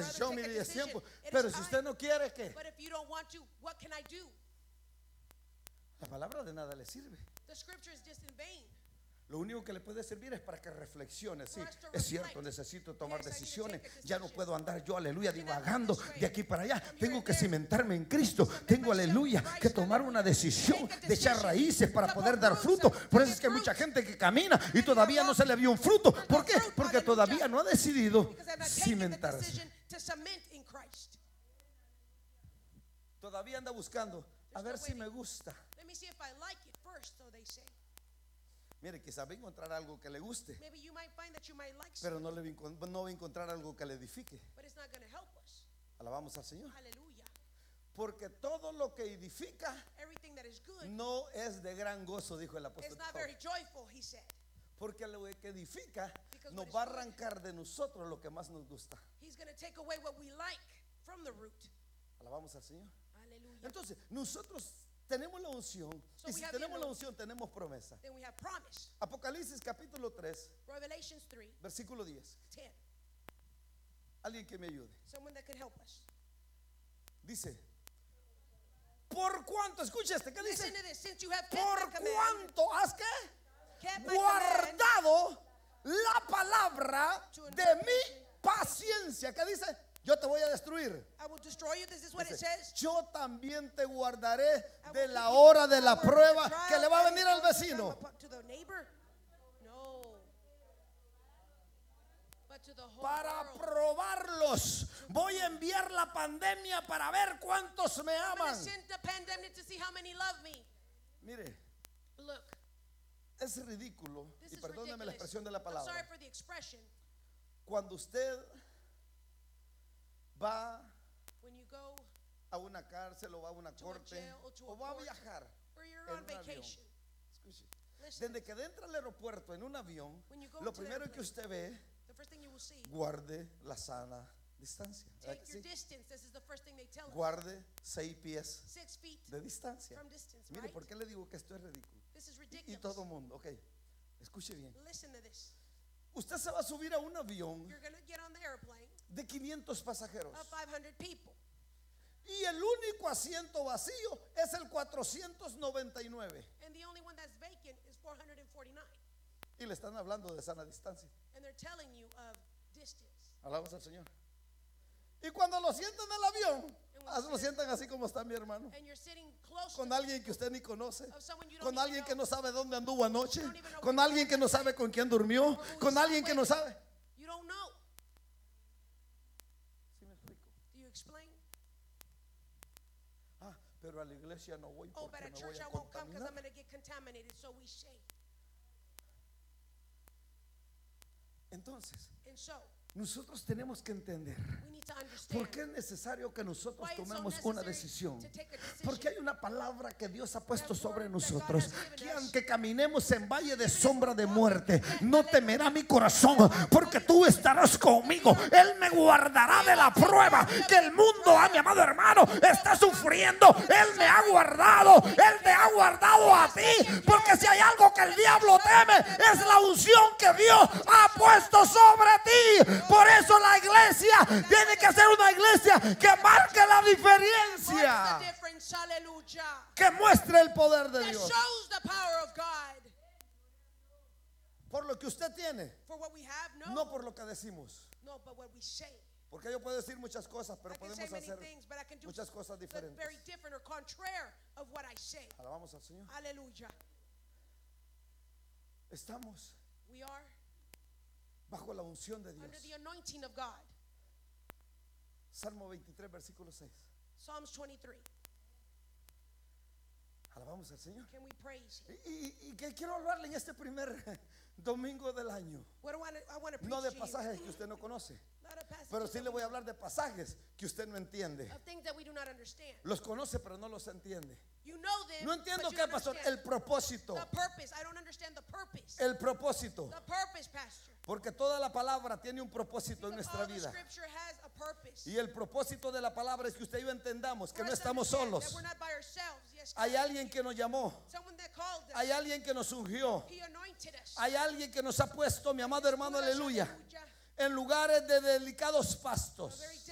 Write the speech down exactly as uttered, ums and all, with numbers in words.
decisión, mire, es tiempo. Pero si usted no quiere, ¿qué? But if you don't want to, what can I do? La palabra de nada le sirve. The scripture is just in vain. Lo único que le puede servir es para que reflexione. Sí, es cierto, necesito tomar decisiones. Ya no puedo andar yo, aleluya, divagando de aquí para allá. Tengo que cimentarme en Cristo. Tengo, aleluya, que tomar una decisión de echar raíces para poder dar fruto. Por eso es que hay mucha gente que camina y todavía no se le vio un fruto. ¿Por qué? Porque todavía no ha decidido cimentarse. Todavía anda buscando a ver si me gusta. Let me see if I like it first, so they say. Mire, quizás va a encontrar algo que le guste, Maybe you might find that you might like pero something, no, le va, a encon- no va a encontrar algo que le edifique. but it's not going to help us. Alabamos al Señor. Hallelujah. Porque todo lo que edifica Everything that is good no es de gran gozo, dijo el is apóstol not Pablo. very joyful, he said. Porque lo que edifica Because nos what va a is good, arrancar de nosotros lo que más nos gusta. He's going to take away what we like from the root. Alabamos al Señor. Hallelujah. Entonces, nosotros tenemos la unción. So Y we si have tenemos the la unción, tenemos promesa. Then we have promise. Apocalipsis capítulo tres, Revelations three, versículo diez. ten. Alguien que me ayude. Someone that could help us. Dice, por cuanto, escucha este, ¿qué dice? Listen to this. Since you have kept Por my command, cuanto has que kept my command guardado la palabra de mi paciencia. ¿Qué dice? Yo te voy a destruir. I will destroy you. This is what it Dice, says. yo también te guardaré de la hora de la prueba que le va a venir al vecino. To the neighbor? No. But to the whole Para world. probarlos. Voy a enviar la pandemia para ver cuántos me I'm going aman. to send the pandemic to see how many love me. Mire, Look, es ridículo, this y is perdóneme la ridiculous. expresión de la I'm palabra, sorry for the expression. cuando usted va When you go a una cárcel o va a una to a corte jail or to a o va a court, viajar or you're en on un avión. vacation, Escuche, listen, desde que entra al aeropuerto en un avión, when you go lo to the primero que airplane, usted ve, the first thing you will see, guarde la sana distancia. ¿Verdad take que your sí? distance. This is the first thing they tell us. Guarde seis pies Six feet de distancia. from distance, Mire, right? ¿por qué le digo que esto es ridículo? This is Y, y ridiculous. todo mundo, ok, escuche bien. Listen to this. Usted se va a subir a un avión You're going to get on the airplane de quinientos pasajeros of five hundred people. y el único asiento vacío es el cuatrocientos noventa y nueve. And the only one that's vacant is four hundred forty-nine. Y le están hablando de sana distancia. And they're telling you of distance. Alabamos al Señor. Y cuando lo sientan en el avión, ah, lo sientan así como está mi hermano, And you're sitting close con to alguien que usted ni conoce, of someone you don't con even alguien know. que no sabe dónde anduvo anoche, con alguien que no sabe con quién durmió, con alguien que no sabe. You don't know. ¿Sí me explico? Do you explain? Ah, pero a la iglesia no voy Oh, but porque at me voy church a I won't come because I'm contaminar. going to get contaminated, so we say. Entonces, And so, nosotros tenemos que entender we need to understand por qué es necesario que nosotros why it's so tomemos una necessary decisión. to take a decision. Porque hay una palabra que Dios ha puesto That sobre word that God nosotros, has given que us. aunque caminemos en valle de sombra de muerte, no temerá mi corazón, porque tú estarás conmigo. Él me guardará de la prueba que el mundo, a mi amado hermano, está sufriendo. Él me ha guardado, Él te ha guardado a ti, porque si hay algo que el diablo teme, es la unción que Dios ha puesto sobre ti. Por eso la iglesia tiene que ser una iglesia que marque la what's diferencia, the difference? Hallelujah. que muestre el poder de That Dios shows the power of God. por lo que usted tiene, For what we have, no. no por lo que decimos. No, but what we say. Porque yo puedo decir muchas cosas, pero I can podemos say many hacer things, but I can do muchas cosas the diferentes. very different or contrary of what I say. Alabamos al Señor. Hallelujah. Estamos We are bajo la unción de under Dios. the anointing of God. Salmo veintitrés, versículo seis. Psalms twenty-three. Alabamos al Señor. Can we praise Him? Y, y- y que quiero hablarle en este primer domingo del año, What do I, I want to preach no de to you? pasajes que usted no conoce, Not a passage pero sí that le we voy a know, hablar de pasajes que usted no entiende. of things that we do not understand. Los conoce, pero no los entiende. You know them, No entiendo but you qué, don't pastor. understand El propósito. the purpose. I don't understand the purpose. El propósito. The purpose, Pastor. Porque toda la palabra tiene un propósito en Because nuestra all the vida. scripture has a purpose. Y el propósito de la palabra es que usted y yo entendamos que For no us to estamos understand that solos. we're not by ourselves. Yes, Hay God. alguien que nos llamó. Someone that called us. Hay alguien que nos ungió. He anointed us. Hay alguien que nos ha puesto, mi amado hermano, Put us, aleluya, hallelujah, en lugares de delicados pastos. very